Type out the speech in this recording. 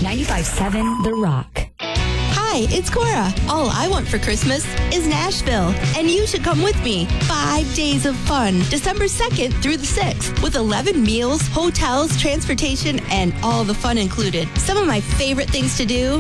95.7 The Rock. Hi, it's Cora. All I want for Christmas is Nashville, and you should come with me. 5 days of fun, December 2nd through the 6th, with 11 meals, hotels, transportation, and all the fun included. Some of my favorite things to do: